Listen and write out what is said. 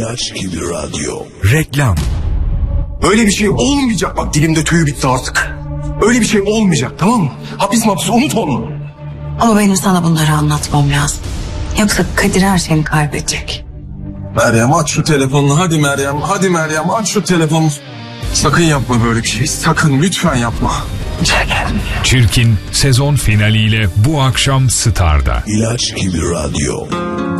İlaç gibi radyo. Reklam. Öyle bir şey olmayacak. Bak dilimde tüy bitti artık. Öyle bir şey olmayacak, tamam mı? Hapis mapis unut onu. Ama benim sana bunları anlatmam lazım. Yoksa Kadir her şeyini kaybedecek. Meryem aç şu telefonunu. Hadi Meryem. Hadi Meryem aç şu telefonunu. Sakın yapma böyle bir şey. Sakın lütfen yapma. Çirkin sezon finaliyle bu akşam Star'da. İlaç gibi radyo.